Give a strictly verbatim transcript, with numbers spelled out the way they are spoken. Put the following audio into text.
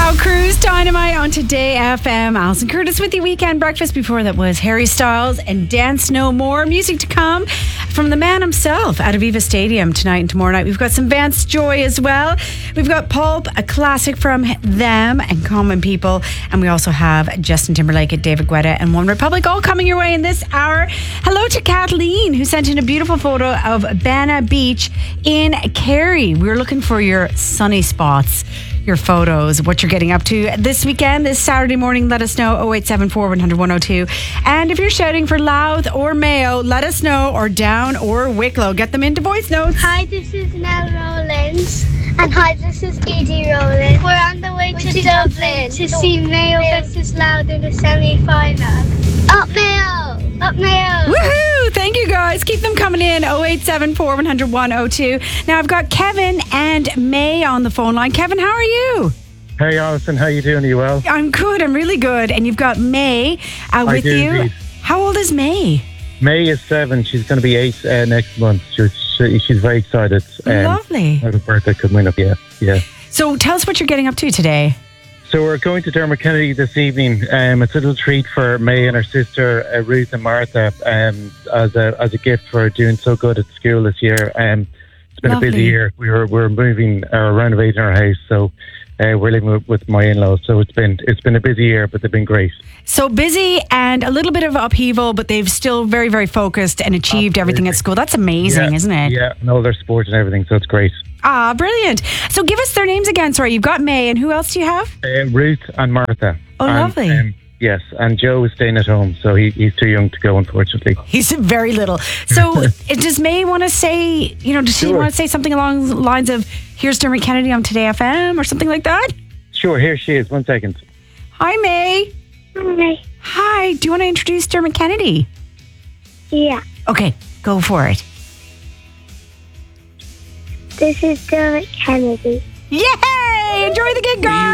Wow, Cruise Dynamite on Today F M. Alison Curtis with the Weekend Breakfast. Before that was Harry Styles and Dance No More. Music to come from the man himself at Aviva Stadium tonight and tomorrow night. We've got some Vance Joy as well. We've got Pulp, a classic from them, and Common People. And we also have Justin Timberlake and David Guetta and One Republic all coming your way in this hour. Hello to Kathleen, who sent in a beautiful photo of Bana Beach in Kerry. We were looking for your sunny spots, your photos, what you're getting up to this weekend, this Saturday morning. Let us know. oh eight seven four, one hundred, one oh two. And if you're shouting for Louth or Mayo, let us know, or Down or Wicklow. Get them into voice notes. Hi, this is Nell Rowlands. And hi, this is Edie Rowlands. We're on the way to, to Dublin to see Mayo versus Louth in the semi-final. Up Mayo! Up Mayo! Woohoo! Thank you guys. Keep them coming in. oh eight seven four, one hundred, one oh two. Now I've got Kevin and May on the phone line. Kevin, how are you? Hey Alison, how you doing? Are you well? I'm good. I'm really good. And you've got May uh, with do, you. indeed. How old is May? May is seven. She's going to be eight uh, next month. She's, she, she's very excited. Um, Lovely. Her birthday coming up. Yeah, yeah. So tell us what you're getting up to today. So we're going to Dermot Kennedy this evening. Um, it's a little treat for May and her sister uh, Ruth and Martha, um, as a as a gift for doing so good at school this year. Um, it's been Lovely. a busy year. We were we're moving or renovating our house, so uh, we're living with, with my in-laws. So it's been it's been a busy year, but they've been great. So busy and a little bit of upheaval, but they've still very, very focused and achieved Absolutely. everything at school. That's amazing, Yeah, isn't it? Yeah, and all their sport and everything. So it's great. Ah, brilliant. So give us their names again. Sorry, you've got May, and who else do you have? Uh, Ruth and Martha. Oh, and, lovely. Um, yes, and Joe is staying at home, so he, he's too young to go, unfortunately. He's very little. So does May want to say, you know, does she Sure. want to say something along the lines of, here's Dermot Kennedy on Today F M or something like that? Sure, here she is. One second. Hi, May. Hi. Hi. Do you want to introduce Dermot Kennedy? Yeah. Okay, go for it. This is Dermot Kennedy. Yay! Enjoy the gig, guys.